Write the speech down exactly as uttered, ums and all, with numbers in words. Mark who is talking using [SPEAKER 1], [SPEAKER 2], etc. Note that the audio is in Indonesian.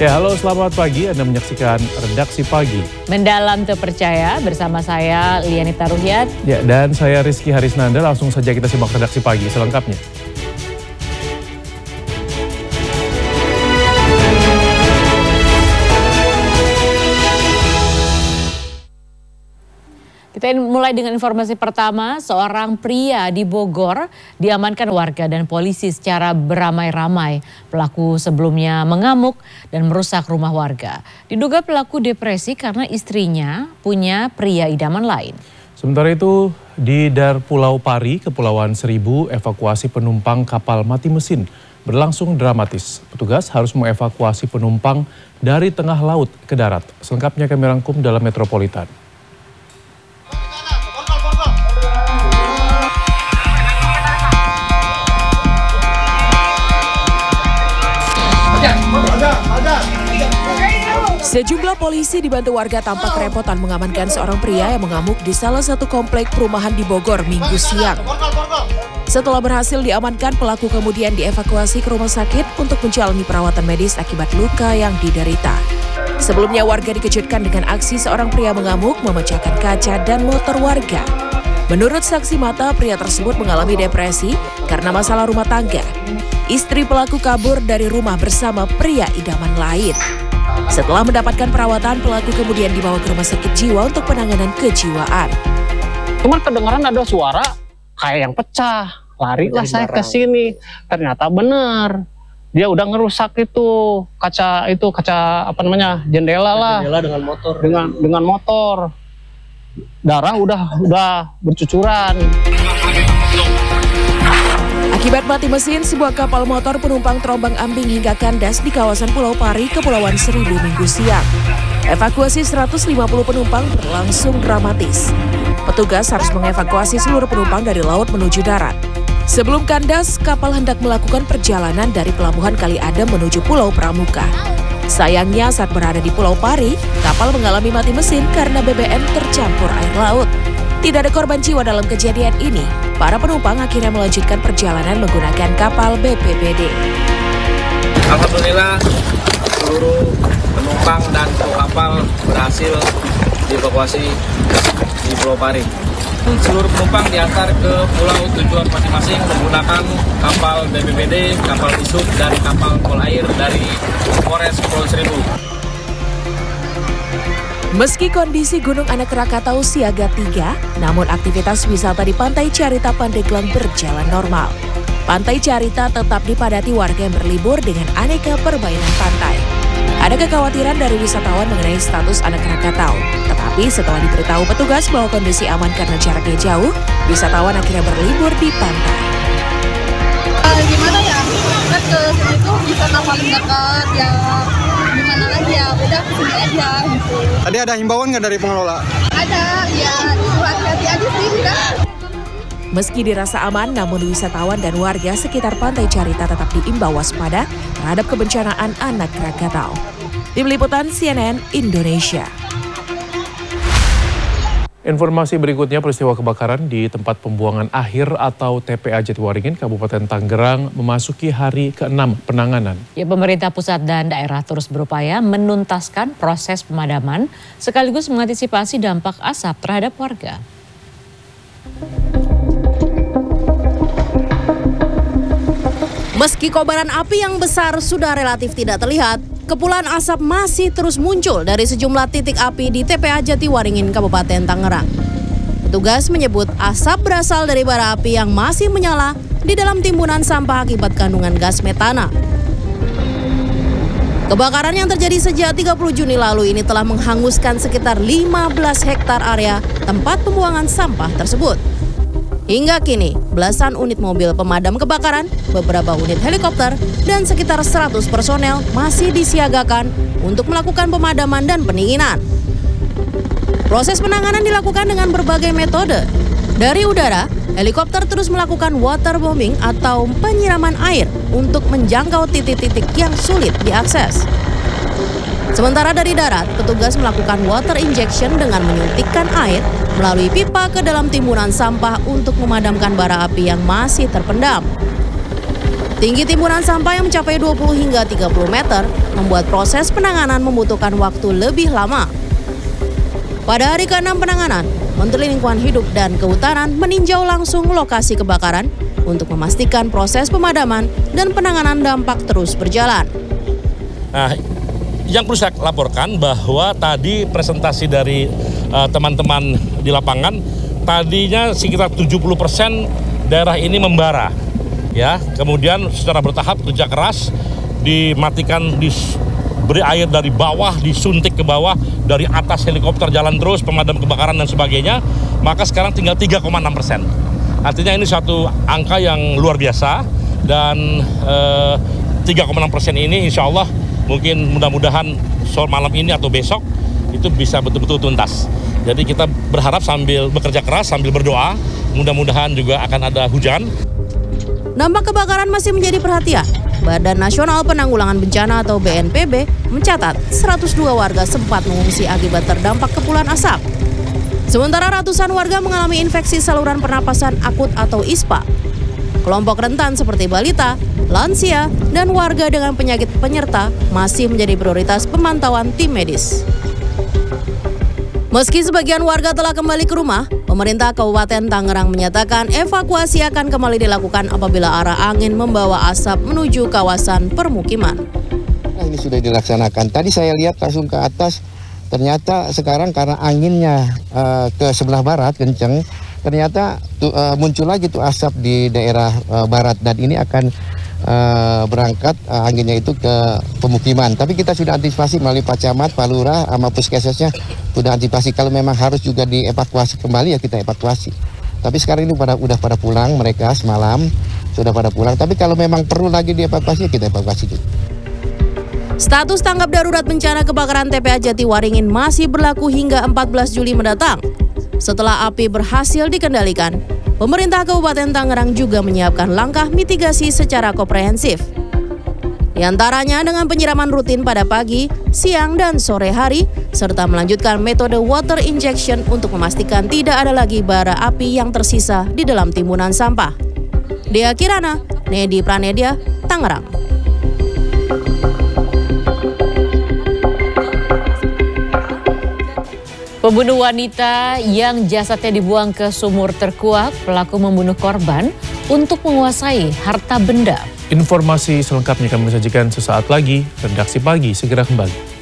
[SPEAKER 1] Ya, halo selamat pagi. Anda menyaksikan Redaksi Pagi.
[SPEAKER 2] Mendalam terpercaya bersama saya Lianita Ruhyat.
[SPEAKER 1] Ya, dan saya Rizky Harisnanda. Langsung saja kita simak Redaksi Pagi selengkapnya.
[SPEAKER 2] Kita mulai dengan informasi pertama, seorang pria di Bogor diamankan warga dan polisi secara beramai-ramai. Pelaku sebelumnya mengamuk dan merusak rumah warga. Diduga pelaku depresi karena istrinya punya pria idaman lain.
[SPEAKER 1] Sementara itu, di Dar Pulau Pari, Kepulauan Seribu, evakuasi penumpang kapal mati mesin berlangsung dramatis. Petugas harus mengevakuasi penumpang dari tengah laut ke darat. Selengkapnya kami rangkum dalam Metropolitan.
[SPEAKER 3] Sejumlah polisi dibantu warga tampak kerepotan mengamankan seorang pria yang mengamuk di salah satu komplek perumahan di Bogor Minggu siang. Setelah berhasil diamankan, pelaku kemudian dievakuasi ke rumah sakit untuk menjalani perawatan medis akibat luka yang diderita. Sebelumnya warga dikejutkan dengan aksi seorang pria mengamuk memecahkan kaca dan motor warga. Menurut saksi mata, pria tersebut mengalami depresi karena masalah rumah tangga. Istri pelaku kabur dari rumah bersama pria idaman lain. Setelah mendapatkan perawatan, pelaku kemudian dibawa ke rumah sakit jiwa untuk penanganan kejiwaan.
[SPEAKER 4] Cuman kedengaran ada suara kayak yang pecah. Larilah saya ke sini. Ternyata benar. Dia udah ngerusak itu kaca itu kaca apa namanya? jendela lah.
[SPEAKER 5] Jendela dengan motor.
[SPEAKER 4] Dengan dengan motor. Darah udah udah bercucuran.
[SPEAKER 3] Akibat mati mesin, sebuah kapal motor penumpang terombang ambing hingga kandas di kawasan Pulau Pari, Kepulauan Seribu Minggu siang. Evakuasi seratus lima puluh penumpang berlangsung dramatis. Petugas harus mengevakuasi seluruh penumpang dari laut menuju darat. Sebelum kandas, kapal hendak melakukan perjalanan dari Pelabuhan Kali Adem menuju Pulau Pramuka. Sayangnya saat berada di Pulau Pari, kapal mengalami mati mesin karena B B M tercampur air laut. Tidak ada korban jiwa dalam kejadian ini. Para penumpang akhirnya melanjutkan perjalanan menggunakan kapal B P B D.
[SPEAKER 5] Alhamdulillah seluruh penumpang dan kru kapal berhasil dievakuasi di Pulau Pari. Seluruh penumpang diantar ke pulau tujuan masing-masing menggunakan kapal B P B D, kapal isuk, dan kapal polair dari Polres Kepulauan Seribu.
[SPEAKER 3] Meski kondisi Gunung Anak Rakatau siaga tiga, namun aktivitas wisata di Pantai Carita Pandeglang berjalan normal. Pantai Carita tetap dipadati warga yang berlibur dengan aneka permainan pantai. Ada kekhawatiran dari wisatawan mengenai status Anak Rakatau, tetapi setelah diberitahu petugas bahwa kondisi aman karena jaraknya jauh, wisatawan akhirnya berlibur di pantai.
[SPEAKER 6] Uh, gimana ya? Kan ke sini tuh wisata paling dekat ya. Gimana lagi ya, udah kesini aja gitu.
[SPEAKER 7] Tadi ada himbauan nggak dari pengelola?
[SPEAKER 6] Ada, ya hati-hati aja sih udah.
[SPEAKER 3] Meski dirasa aman, namun wisatawan dan warga sekitar Pantai Carita tetap diimbau waspada terhadap kebencanaan Anak Rakatau. Tim Liputan C N N Indonesia.
[SPEAKER 1] Informasi berikutnya, peristiwa kebakaran di tempat pembuangan akhir atau T P A Jatiwaringin, Kabupaten Tangerang memasuki hari keenam penanganan.
[SPEAKER 2] Ya, pemerintah pusat dan daerah terus berupaya menuntaskan proses pemadaman sekaligus mengantisipasi dampak asap terhadap warga.
[SPEAKER 8] Meski kobaran api yang besar sudah relatif tidak terlihat, kepulan asap masih terus muncul dari sejumlah titik api di T P A Jatiwaringin, Kabupaten Tangerang. Petugas menyebut asap berasal dari bara api yang masih menyala di dalam timbunan sampah akibat kandungan gas metana. Kebakaran yang terjadi sejak tiga puluh Juni lalu ini telah menghanguskan sekitar lima belas hektar area tempat pembuangan sampah tersebut. Hingga kini, belasan unit mobil pemadam kebakaran, beberapa unit helikopter, dan sekitar seratus personel masih disiagakan untuk melakukan pemadaman dan pendinginan. Proses penanganan dilakukan dengan berbagai metode. Dari udara, helikopter terus melakukan waterbombing atau penyiraman air untuk menjangkau titik-titik yang sulit diakses. Sementara dari darat, petugas melakukan water injection dengan menyuntikkan air melalui pipa ke dalam timbunan sampah untuk memadamkan bara api yang masih terpendam. Tinggi timbunan sampah yang mencapai dua puluh hingga tiga puluh meter membuat proses penanganan membutuhkan waktu lebih lama. Pada hari keenam penanganan, Menteri Lingkungan Hidup dan Kehutanan meninjau langsung lokasi kebakaran untuk memastikan proses pemadaman dan penanganan dampak terus berjalan.
[SPEAKER 9] Nah, yang perlu saya laporkan bahwa tadi presentasi dari teman-teman uh, di lapangan, tadinya sekitar tujuh puluh persen daerah ini membara. Ya, kemudian secara bertahap kerja keras dimatikan, diberi air dari bawah, disuntik ke bawah, dari atas helikopter jalan terus, pemadam kebakaran dan sebagainya, maka sekarang tinggal tiga koma enam persen. Artinya ini suatu angka yang luar biasa dan eh, tiga koma enam persen ini insya Allah mungkin mudah-mudahan sore malam ini atau besok itu bisa betul-betul tuntas. Jadi kita berharap sambil bekerja keras, sambil berdoa, mudah-mudahan juga akan ada hujan.
[SPEAKER 8] Dampak kebakaran masih menjadi perhatian. Badan Nasional Penanggulangan Bencana atau B N P B mencatat seratus dua warga sempat mengungsi akibat terdampak kepulan asap. Sementara ratusan warga mengalami infeksi saluran pernapasan akut atau I S P A. Kelompok rentan seperti balita, lansia, dan warga dengan penyakit penyerta masih menjadi prioritas pemantauan tim medis. Meski sebagian warga telah kembali ke rumah, pemerintah Kabupaten Tangerang menyatakan evakuasi akan kembali dilakukan apabila arah angin membawa asap menuju kawasan permukiman.
[SPEAKER 10] Nah, ini sudah dilaksanakan. Tadi saya lihat langsung ke atas, ternyata sekarang karena anginnya uh, ke sebelah barat kenceng, ternyata tu, uh, muncul lagi tuh asap di daerah uh, barat dan ini akan Uh, berangkat uh, anginnya itu ke pemukiman. Tapi kita sudah antisipasi melalui Pak Camat, Pak Lurah, sama Puskesmasnya sudah antisipasi. Kalau memang harus juga dievakuasi kembali ya kita evakuasi. Tapi sekarang ini pada, udah pada pulang mereka semalam sudah pada pulang. Tapi kalau memang perlu lagi dievakuasi ya kita evakuasi juga.
[SPEAKER 8] Status tanggap darurat bencana kebakaran T P A Jatiwaringin masih berlaku hingga empat belas Juli mendatang. Setelah api berhasil dikendalikan, pemerintah Kabupaten Tangerang juga menyiapkan langkah mitigasi secara komprehensif. Di antaranya dengan penyiraman rutin pada pagi, siang, dan sore hari, serta melanjutkan metode water injection untuk memastikan tidak ada lagi bara api yang tersisa di dalam timbunan sampah. Dea Kirana, Nedi Pranedia, Tangerang.
[SPEAKER 2] Pembunuh wanita yang jasadnya dibuang ke sumur terkuak, pelaku membunuh korban untuk menguasai harta benda.
[SPEAKER 1] Informasi selengkapnya kami sajikan sesaat lagi. Redaksi Pagi segera kembali.